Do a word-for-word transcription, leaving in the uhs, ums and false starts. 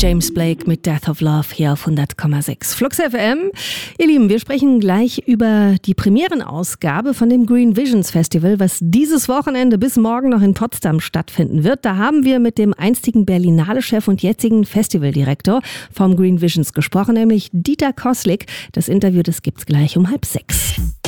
James Blake mit Death of Love hier auf hundert Komma sechs Flux F M. Ihr Lieben, wir sprechen gleich über die Premierenausgabe von dem Green Visions Festival, was dieses Wochenende bis morgen noch in Potsdam stattfinden wird. Da haben wir mit dem einstigen Berlinale-Chef und jetzigen Festivaldirektor vom Green Visions gesprochen, nämlich Dieter Koslik. Das Interview, das gibt's gleich um halb sechs.